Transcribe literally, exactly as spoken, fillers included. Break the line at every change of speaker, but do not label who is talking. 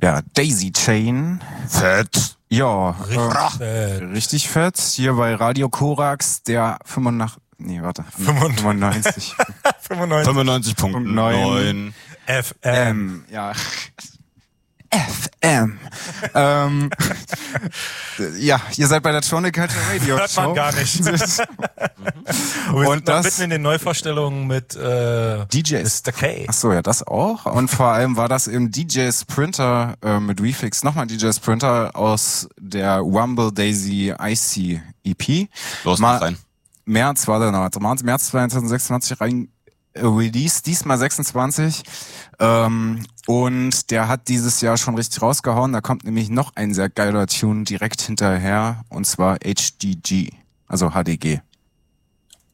Ja, Daisy Chain.
Fett.
Ja,
Richtig
äh,
fett.
richtig fett. Hier bei Radio Korax, der fünfundachtzig, nee, warte, fünfundneunzig.
fünfundneunzig.
fünfundneunzig Komma neun.
F M.
Ähm, ja. F M. ähm, ja, ihr seid bei der Tonic Culture Radio
Hört
Show.
man gar nicht. Und wir
Und
sind noch
das-
mitten in den Neuvorstellungen mit äh,
D Js.
Mister K.
Ach so, ja, das auch. Und vor allem war das im D J Sprinter äh, mit Refix, nochmal D J Sprinter aus der Wumble Daisy Icy E P.
Los,
Mal
mach rein.
März war der noch, also März zwanzig sechsundzwanzig rein äh, Release, diesmal sechsundzwanzig. Ähm, und der hat dieses Jahr schon richtig rausgehauen. Da kommt nämlich noch ein sehr geiler Tune direkt hinterher, und zwar H D G, also H D G.